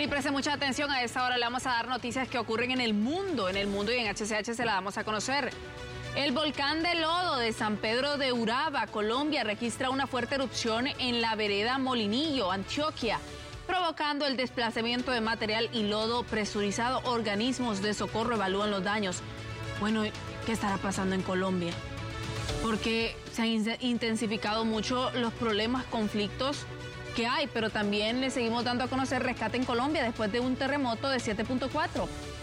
Bien, y preste mucha atención, a esta hora le vamos a dar noticias que ocurren en el mundo y en HCH se la damos a conocer. El volcán de lodo de San Pedro de Uraba, Colombia, registra una fuerte erupción en la vereda Molinillo, Antioquia, provocando el desplazamiento de material y lodo presurizado. Organismos de socorro evalúan los daños. Bueno, ¿qué estará pasando en Colombia? Porque se han intensificado mucho los problemas, conflictos que hay, pero también le seguimos dando a conocer rescate en Colombia después de un terremoto de 7.4.